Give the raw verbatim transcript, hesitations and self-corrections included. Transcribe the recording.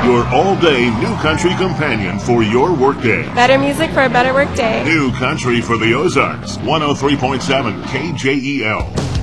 your all-day new country companion for your workday. Better music for a better workday. New country for the Ozarks. one oh three point seven K J E L.